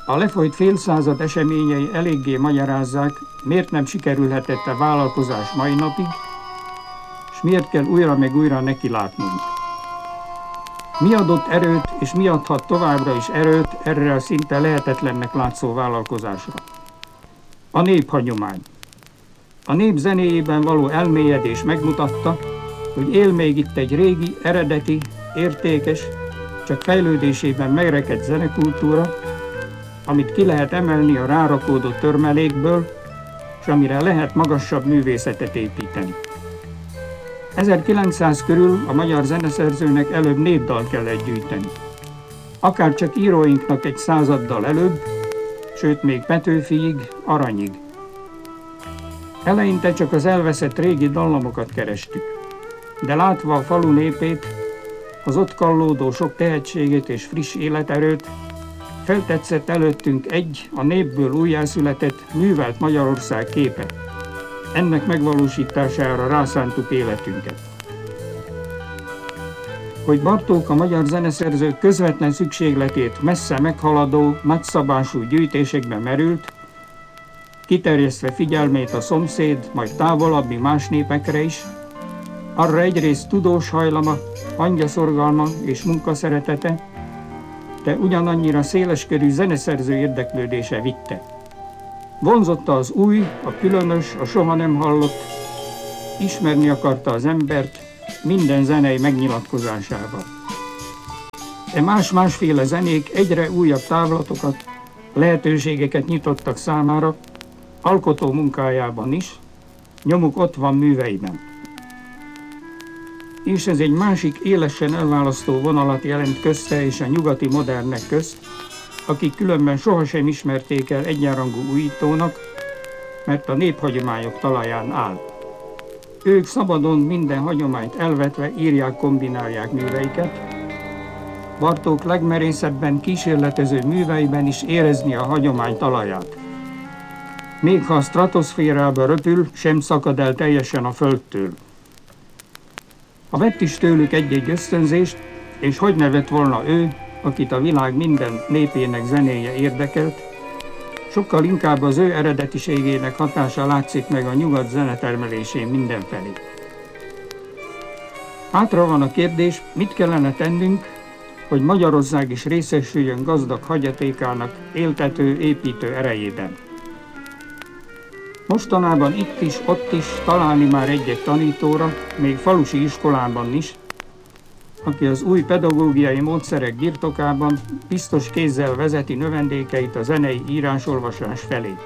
A lefolyt félszázad eseményei eléggé magyarázzák, miért nem sikerülhetett a vállalkozás mai napig, és miért kell újra meg újra nekilátnunk. Mi adott erőt, és mi adhat továbbra is erőt erre a szinte lehetetlennek látszó vállalkozásra? A néphagyomány. A nép zenéjében való elmélyedés megmutatta, hogy él még itt egy régi, eredeti, értékes, csak fejlődésében megrekedt zenekultúra, amit ki lehet emelni a rárakódott törmelékből, és amire lehet magasabb művészetet építeni. 1900 körül a magyar zeneszerzőnek előbb népdalt kellett gyűjteni. Akár csak íróinknak egy századdal előbb, sőt még Petőfiig, Aranyig. Eleinte csak az elveszett régi dallamokat kerestük, de látva a falu népét, az ott kallódó sok tehetségét és friss életerőt, feltetszett előttünk egy a népből újjászületett, művelt Magyarország képe. Ennek megvalósítására rászántuk életünket. Hogy Bartók a magyar zeneszerzők közvetlen szükségletét messze meghaladó, nagyszabású gyűjtésekbe merült, kiterjesztve figyelmét a szomszéd, majd távolabbi más népekre is, arra egyrészt tudós hajlama, hangyaszorgalma és munkaszeretete, de ugyanannyira széleskörű zeneszerző érdeklődése vitte. Vonzotta az új, a különös, a soha nem hallott, ismerni akarta az embert minden zenei megnyilatkozásával. E más-másféle zenék egyre újabb távlatokat, lehetőségeket nyitottak számára, alkotó munkájában is, nyomuk ott van műveiben. És ez egy másik élesen elválasztó vonalat jelent közte és a nyugati modernek közt, akik különben sohasem ismerték el egyenrangú újítónak, mert a néphagyományok talaján áll. Ők szabadon minden hagyományt elvetve írják, kombinálják műveiket. Bartók legmerészebben kísérletező műveiben is érezni a hagyomány talaját. Még ha a stratoszférába röpül, sem szakad el teljesen a földtől. Ha vett is tőlük egy-egy ösztönzést, és hogy ne vett volna ő, akit a világ minden népének zenéje érdekelt, sokkal inkább az ő eredetiségének hatása látszik meg a nyugat zenetermelésén mindenfelé. Hátra van a kérdés, mit kellene tennünk, hogy Magyarország is részesüljön gazdag hagyatékának éltető, építő erejében. Mostanában itt is, ott is találni már egy-egy tanítóra, még falusi iskolában is, aki az új pedagógiai módszerek birtokában biztos kézzel vezeti növendékeit a zenei írásolvasás felé.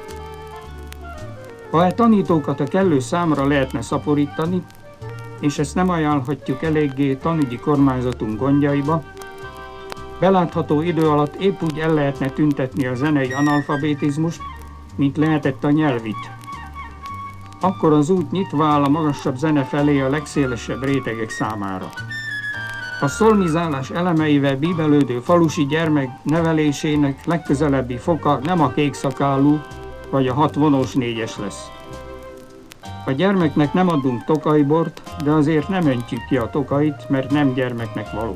Ha e tanítókat a kellő számra lehetne szaporítani, és ezt nem ajánlhatjuk eléggé tanügyi kormányzatunk gondjaiba, belátható idő alatt épp úgy el lehetne tüntetni a zenei analfabetizmust, mint lehetett a nyelvit. Akkor az út nyitva áll a magasabb zene felé a legszélesebb rétegek számára. A szolmizálás elemeivel bíbelődő falusi gyermek nevelésének legközelebbi foka nem a kékszakálú vagy a 6 vonós 4-es lesz. A gyermeknek nem adunk tokajbort, de azért nem öntjük ki a tokait, mert nem gyermeknek való.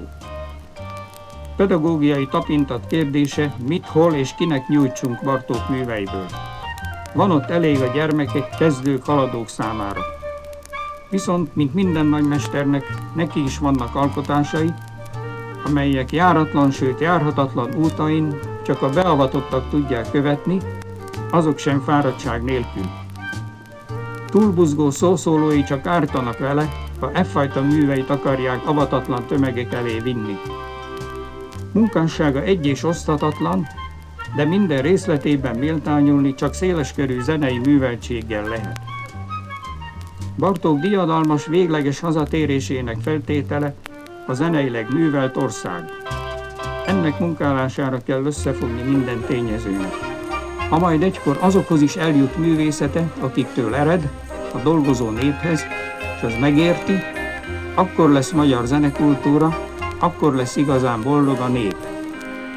Pedagógiai tapintat kérdése, mit, hol és kinek nyújtsunk Bartók műveiből. Van ott elég a gyermekek, kezdők, haladók számára. Viszont, mint minden nagymesternek, neki is vannak alkotásai, amelyek járatlan, sőt járhatatlan útain csak a beavatottak tudják követni, azok sem fáradtság nélkül. Túlbuzgó szószólói csak ártanak vele, ha effajta műveit akarják avatatlan tömegek elé vinni. Munkássága egy és oszthatatlan, de minden részletében méltányolni csak széleskörű zenei műveltséggel lehet. Bartók diadalmas, végleges hazatérésének feltétele a zeneileg művelt ország. Ennek munkálására kell összefogni minden tényezőnek. Ha majd egykor azokhoz is eljut művészete, akiktől ered, a dolgozó néphez, és az megérti, akkor lesz magyar zenekultúra, akkor lesz igazán boldog a nép.